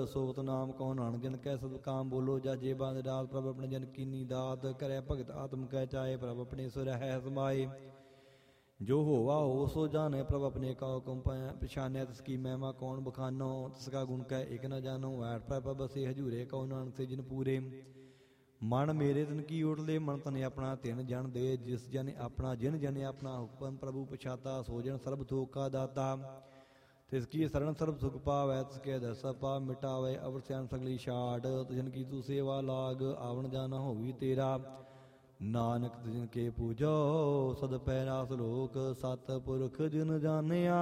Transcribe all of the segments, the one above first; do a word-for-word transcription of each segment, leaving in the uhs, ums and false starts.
सोत नाम कहो नानक जन कै सब काम बोलो जा जे बांध डाल प्रभ अपने जन कीनी दात करे भगत आत्म कह चाहे प्रभ अपने सुर है समाए जो होवा हो सो जाने प्रभ अपने का हुक्म पछाने तिसकी महिमा कौन बखानो तिसका गुण कह एक न जानो वैठ प्रभ बसे हजूरे कहो नानक से जिन पूरे मन मेरे तन की ओट ले मन तन अपना तिन जन दे जिस जन अपना जिन जन अपना हुक्म प्रभु पछाता सो जन सर्ब थोक का दाता तिसकी शरण सर्व सुख पावै तिसके दस पा मिटावे अवर सैन सगली छाट तिजन की तू सेवा लाग आवन जाना होवी तेरा नानक तिजन के पूजो सद पैरास लोक सत पुरख जिन जानिया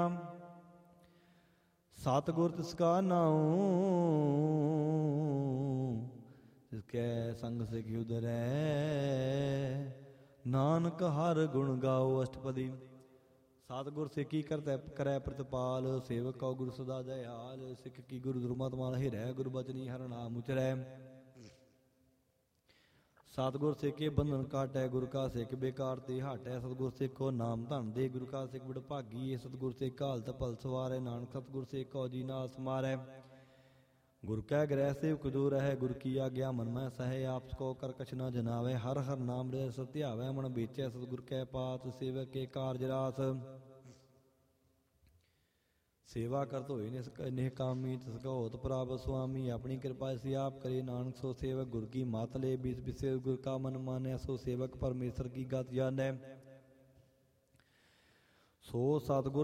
सतगुर तिसका नाम तिसके संग सिख उदरै नानक हर गुण गाओ अष्टपदी सतगुर सिखी करतै करै प्रतिपाल सेवक कौ गुरु सदा दयाल सिख की गुरु दुर्मत माल हिरै गुरु बचनी हर नाम उचरै सतगुर सिखे बंधन काटै गुरु का सिख बेकार ते हटै सतगुर सिखो नाम धन दे गुरु का सिख बड़ भागी सतगुर सिख हालत पल सवारै नानक सतगुर सिख कौ जी नाल समारै गुरु कै ग्रह सेवक जो रहै गुरु की आज्ञा मन मैं सहे आपस को कर कछ न जनावे हर हर नाम रे सत्यावै मन बेचै सतगुर कै पात सेवक के कारज रास सेवा करत होए नेह कामी तिसका होत प्राप्त स्वामी अपनी कृपा से आप करे नानक सो सेवक गुरु की मात ले बीस बिसे गुरु का मन माने सो सेवक परमेश्वर की गत जानै सो सतगुर